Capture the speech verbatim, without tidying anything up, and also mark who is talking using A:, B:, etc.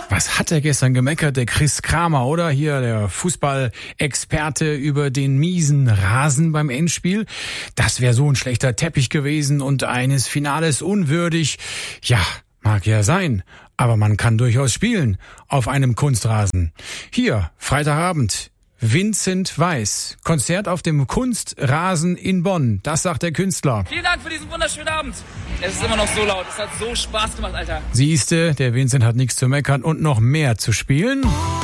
A: Was hat er gestern gemeckert, der Chris Kramer, oder? Hier der Fußballexperte über den miesen Rasen beim Endspiel. Das wäre so ein schlechter Teppich gewesen und eines Finales unwürdig. Ja, mag ja sein, aber man kann durchaus spielen auf einem Kunstrasen. Hier, Freitagabend. Vincent Weiss. Konzert auf dem Kunstrasen in Bonn. Das sagt der Künstler.
B: Vielen Dank für diesen wunderschönen Abend. Es ist immer noch so laut. Es hat so Spaß gemacht, Alter.
A: Siehste, der Vincent hat nichts zu meckern und noch mehr zu spielen.